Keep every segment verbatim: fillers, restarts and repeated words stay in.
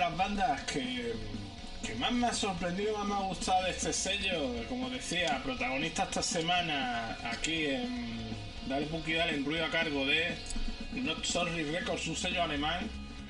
las bandas que, que más me ha sorprendido, más me ha gustado de este sello. Como decía, protagonista esta semana aquí en Dale Punky Dale, en ruido a cargo de Not Sorry Records, un sello alemán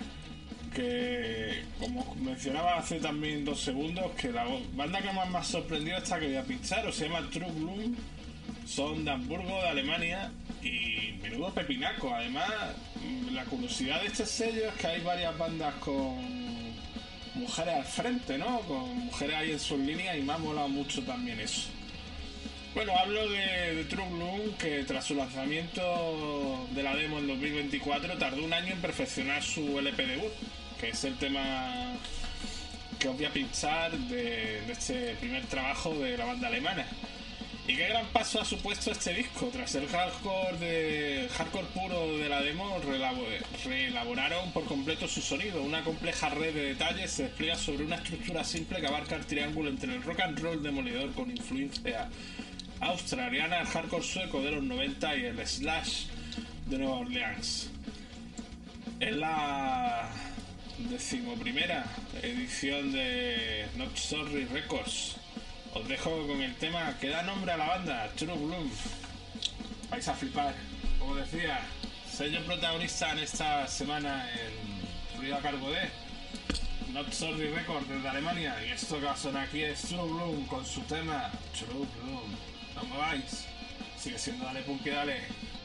que, como mencionaba hace también dos segundos, que la banda que más me ha sorprendido es esta que voy a pinchar, o se llama True Bloom. Son de Hamburgo, de Alemania, y menudo pepinaco. Además, la curiosidad de este sello es que hay varias bandas con mujeres al frente, ¿no? Con mujeres ahí en sus líneas, y me ha molado mucho también eso. Bueno, hablo de, de True Bloom, que tras su lanzamiento de la demo en dos mil veinticuatro tardó un año en perfeccionar su L P debut, que es el tema que os voy a pinchar de, de este primer trabajo de la banda alemana. Y qué gran paso ha supuesto este disco. Tras el hardcore de hardcore puro de la demo, reelaboraron por completo su sonido. Una compleja red de detalles se despliega sobre una estructura simple que abarca el triángulo entre el rock and roll demoledor con influencia australiana, el hardcore sueco de los noventa y el slash de Nueva Orleans. Es la decimoprimera edición de Not Sorry Records. Os dejo con el tema que da nombre a la banda, True Bloom. Vais a flipar. Como decía, sello protagonista en esta semana en ruido a cargo de Not Sorry Records desde Alemania. Y esto que va a sonar aquí es True Bloom con su tema True Bloom. No me vais. Sigue siendo Dale Punky Dale.